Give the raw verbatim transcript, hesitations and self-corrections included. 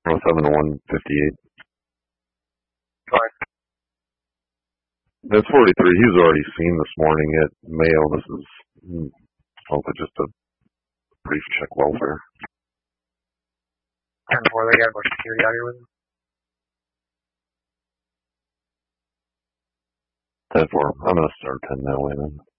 oh seven to one fifty-eight. Fine. That's forty-three. He was already seen this morning at Mayo. This is hopefully just a brief check welfare. ten four, they got more security out here with him. ten four. I'm going to start ten that way then.